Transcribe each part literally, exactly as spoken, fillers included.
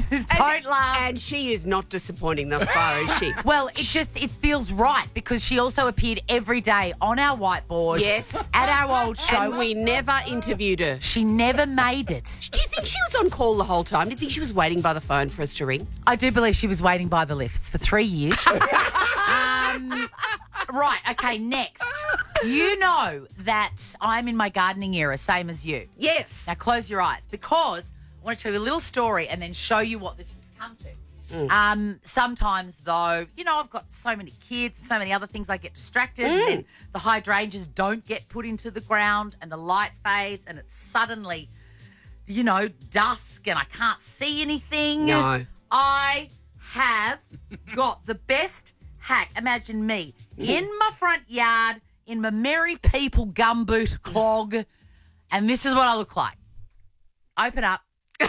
don't and, laugh. And she is not disappointing thus far, is she? Well, it just, it feels right because she also appeared every day on our whiteboard. Yes. At our old show. And we never interviewed her. She never made it. Do you think she was on call the whole time? Do you think she was waiting by the phone for us to ring? I do believe she was waiting by the lifts for three years. um, right, okay, next. You know that I'm in my gardening era, same as you. Yes. Now close your eyes because I want to tell you a little story and then show you what this has come to. Mm. Um, sometimes, though, you know, I've got so many kids, so many other things, I get distracted mm. and then the hydrangeas don't get put into the ground and the light fades and it's suddenly, you know, dusk and I can't see anything. No. I have got the best hack. Imagine me in my front yard in my Merry People gumboot clog and this is what I look like. Open up. In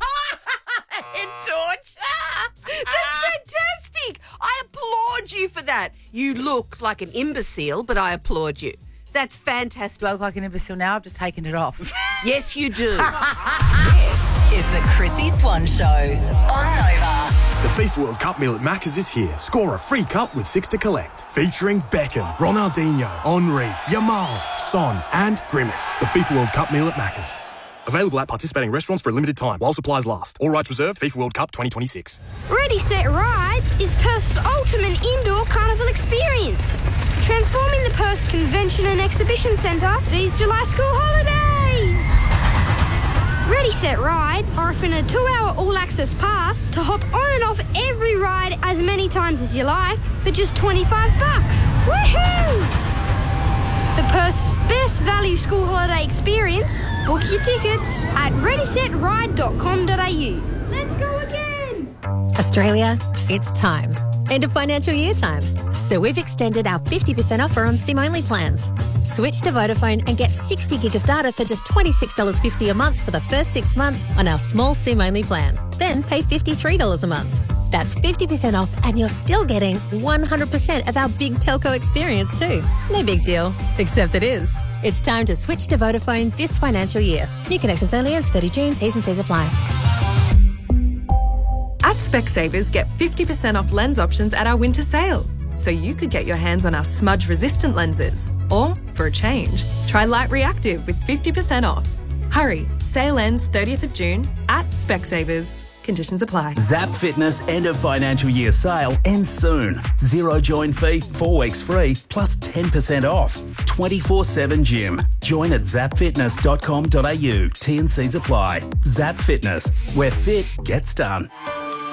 torch. That's fantastic. I applaud you for that. You look like an imbecile, but I applaud you. That's fantastic. Do I look like an imbecile now? I've just taken it off. Yes, you do. This is the Chrissy Swan Show on Nova. The FIFA World Cup meal at Macca's is here. Score a free cup with six to collect. Featuring Beckham, Ronaldinho, Henry, Yamal, Son and Grimace. The FIFA World Cup meal at Macca's. Available at participating restaurants for a limited time while supplies last. All rights reserved. FIFA World Cup twenty twenty-six. Ready, Set, Ride is Perth's ultimate indoor carnival experience. Transforming the Perth Convention and Exhibition Centre these July school holidays. Ready, Set, Ride are offering a two-hour all-access pass to hop on and off every ride as many times as you like for just twenty-five bucks. Woohoo! For Perth's best value school holiday experience, book your tickets at ready set ride dot com dot a u. Let's go again! Australia, it's time. End of financial year time. So we've extended our fifty percent offer on SIM-only plans. Switch to Vodafone and get sixty gig of data for just twenty-six dollars fifty a month for the first six months on our small SIM-only plan. Then pay fifty-three dollars a month. That's fifty percent off and you're still getting one hundred percent of our big telco experience too. No big deal, except it is. It's time to switch to Vodafone this financial year. New connections only ends thirty June. T's and C's apply. At Specsavers, get fifty percent off lens options at our winter sale. So you could get your hands on our smudge-resistant lenses. Or, for a change, try Light Reactive with fifty percent off. Hurry, sale ends thirtieth of June at Specsavers. Conditions apply. Zap Fitness end of financial year sale ends soon. Zero join fee, four weeks free, plus ten percent off. twenty-four seven gym. Join at zap fitness dot com dot a u. T and C's apply. Zap Fitness, where fit gets done.